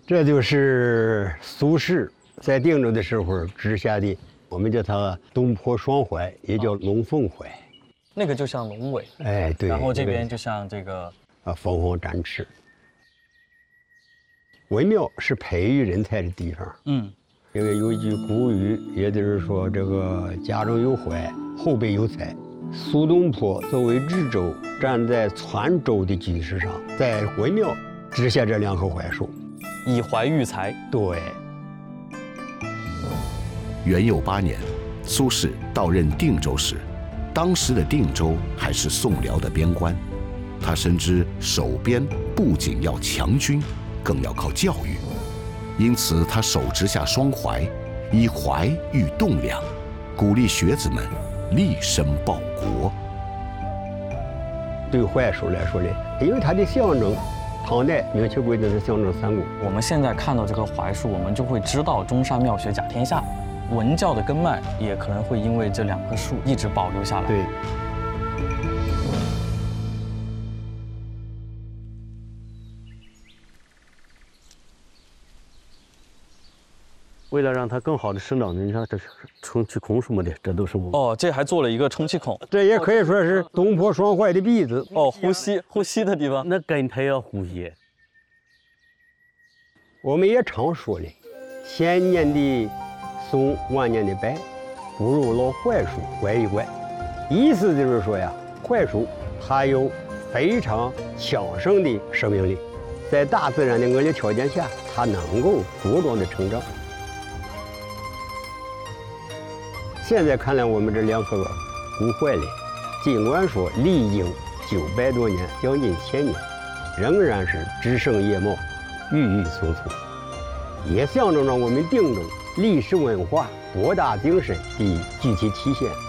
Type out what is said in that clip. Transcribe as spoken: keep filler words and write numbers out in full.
这就是苏轼在定州的时候植下的，我们叫它东坡双槐，也叫龙凤槐。 那个就像龙尾， 哎，对。 然后这边就像这个啊，凤凰展翅。文庙是培育人才的地方。 嗯， 因为有一句古语，也就是说这个家中有槐，后辈有才。苏东坡作为知州，站在传州的基石上，在文庙植下这两棵槐树， 以槐育才。 对。 元佑八年，苏轼到任定州时，当时的定州还是宋辽的边关，他深知守边不仅要强军，更要靠教育，因此他手植下双槐，以槐育栋梁，鼓励学子们立身报国。 对槐树来说呢，因为它的象征，唐代明确规定是象征三公。 我们现在看到这棵槐树，我们就会知道中山妙学甲天下，文教的根脉也可能会因为这两棵树一直保留下来。 对。 为了让它更好的生长，你看这是充气孔什么的，这都是我。 哦，这还做了一个充气孔， 这也可以说是东坡双槐的鼻子。 哦，呼吸呼吸的地方。 那根它要呼吸。 我们也常说呢，千年的松，万年的柏，不如老槐树乖一乖。意思就是说呀，槐树它有非常强盛的生命力，在大自然的恶劣条件下，它能够茁壮的成长。现在看来，我们这两棵古槐林，尽管说历经九百多年，将近千年，仍然是枝盛叶茂，郁郁葱葱，也象征着我们定州历史文化博大精深的具体体现。